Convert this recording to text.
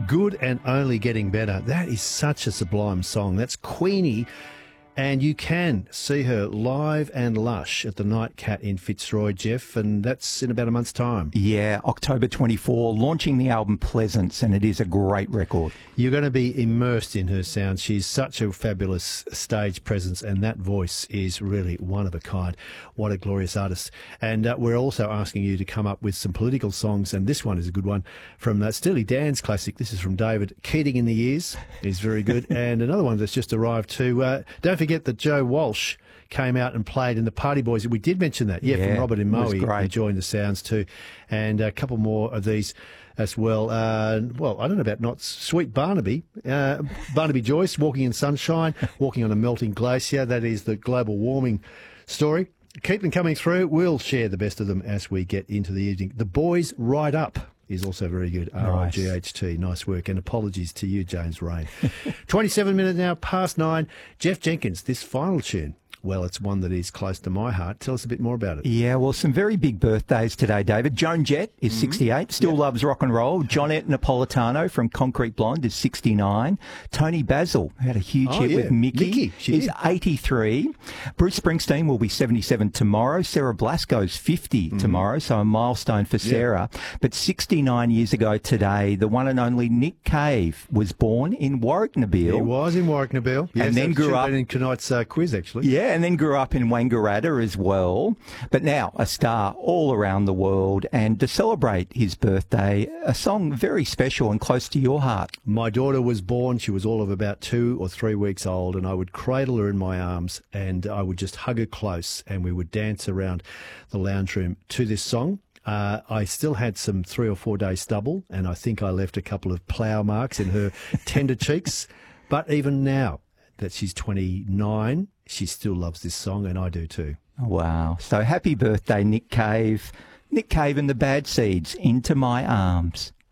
Good and Only Getting Better. That is such a sublime song. That's Queenie. And you can see her live and lush at the Night Cat in Fitzroy, Jeff, and that's in about a month's time. Yeah, October 24, launching the album Pleasance, and it is a great record. You're going to be immersed in her sound. She's such a fabulous stage presence, and that voice is really one of a kind. What a glorious artist. And we're also asking you to come up with some political songs, and this one is a good one from Steely Dan's classic. This is from David. Keating in the Ears is very good. And another one that's just arrived too. Don't forget that Joe Walsh came out and played in the Party Boys. We did mention that, from Robert and Moe, enjoying the sounds too. And a couple more of these as well. I don't know about not Sweet Barnaby. Barnaby Joyce, Walking in Sunshine, Walking on a Melting Glacier. That is the global warming story. Keep them coming through. We'll share the best of them as we get into the evening. The Boys Ride Up is also very good. RIGHT. Nice work. And apologies to you, James Rain. 27 minutes now past 9. Jeff Jenkins, this final tune. Well, it's one that is close to my heart. Tell us a bit more about it. Yeah, well, some very big birthdays today, David. Joan Jett is 68, still loves rock and roll. Jonette Napolitano from Concrete Blonde is 69. Tony Basil had a huge hit with Mickey. Is 83. Bruce Springsteen will be 77 tomorrow. Sarah Blasco's 50 tomorrow, so a milestone for Sarah. But 69 years ago today, the one and only Nick Cave was born in Warwicknabeal. He was in Warwicknabeal. Yes, and then grew up in tonight's quiz, actually. Yeah, and then grew up in Wangaratta as well. But now a star all around the world. And to celebrate his birthday, a song very special and close to your heart. My daughter was born. She was all of about 2 or 3 weeks old, and I would cradle her in my arms and I would just hug her close, and we would dance around the lounge room to this song. I still had some 3 or 4 day stubble, and I think I left a couple of plough marks in her tender cheeks. But even now that she's 29, she still loves this song, and I do too. Wow. So happy birthday, Nick Cave. Nick Cave and the Bad Seeds, Into My Arms.